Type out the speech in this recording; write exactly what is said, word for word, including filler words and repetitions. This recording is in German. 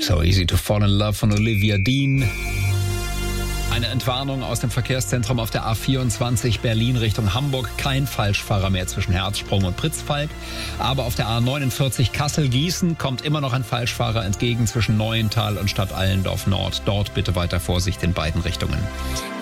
So Easy to Fall in Love von Olivia Dean. Eine Entwarnung aus dem Verkehrszentrum auf der A vierundzwanzig Berlin Richtung Hamburg. Kein Falschfahrer mehr zwischen Herzsprung und Pritzfalk. Aber auf der A neunundvierzig Kassel-Gießen kommt immer noch ein Falschfahrer entgegen zwischen Neuental und Stadt Allendorf Nord. Dort bitte weiter Vorsicht in beiden Richtungen.